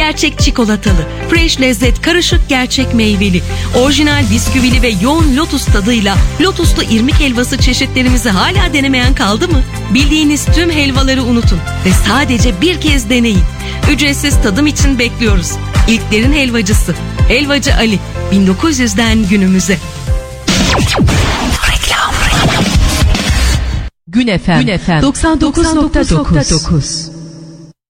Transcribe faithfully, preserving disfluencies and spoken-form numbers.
Gerçek çikolatalı, fresh lezzet, karışık gerçek meyveli, orijinal bisküvili ve yoğun lotus tadıyla lotuslu irmik helvası çeşitlerimizi hala denemeyen kaldı mı? Bildiğiniz tüm helvaları unutun ve sadece bir kez deneyin. Ücretsiz tadım için bekliyoruz. İlklerin helvacısı Helvacı Ali, bin dokuz yüzden günümüze. Gün Efem, Gün Efem doksan dokuz nokta dokuz.